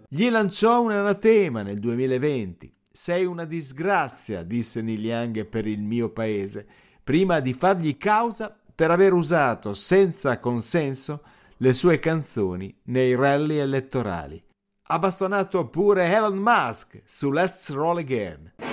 Gli lanciò un anatema nel 2020. «Sei una disgrazia», disse Neil Young per Il mio paese, prima di fargli causa per aver usato senza consenso le sue canzoni nei rally elettorali. Ha bastonato pure Elon Musk su Let's Roll Again.